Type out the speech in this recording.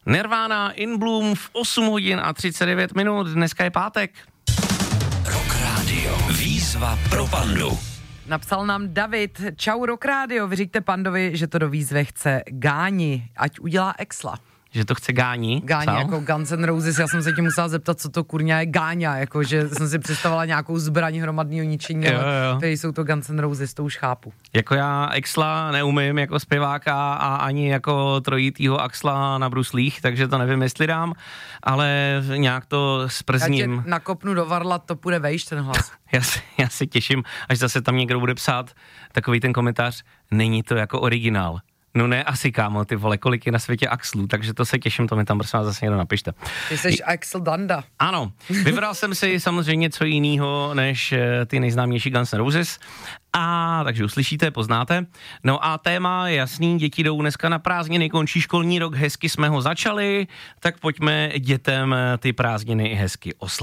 Nirvana In Bloom v 8 hodin a 39 minut, dneska je pátek. Rock Radio. Výzva pro Pandu. Napsal nám David, čau Rock Radio, vyřiďte Pandovi, že to do výzvy chce Gáni, ať udělá Exla. Že to chce Gáni? Gáni jako Guns N' Roses, já jsem se tě musela zeptat, co to kurňa je Gáňa, jako že jsem si představovala nějakou zbraň hromadného ničení, ale tady jsou to Guns N' Roses, to už chápu. Jako já Exla neumím jako zpěváka a ani jako trojitýho Axla na bruslích, takže to nevím, jestli dám, ale nějak to sprzním. Já tě nakopnu do varla, to půjde vejš ten hlas. Já si těším, až zase tam někdo bude psát takový ten komentář, není to jako originál. No ne, asi kámo, ty vole, kolik je na světě Axlů, takže to se těším, to mi tam prosím vás zase někdo napište. Ty jsi Axl Danda. Ano, vybral jsem si samozřejmě něco jiného než ty nejznámější Guns N' Roses, a takže uslyšíte, poznáte. No a téma je jasný, děti jdou dneska na prázdniny, končí školní rok, hezky jsme ho začali, tak pojďme dětem ty prázdniny hezky oslavit.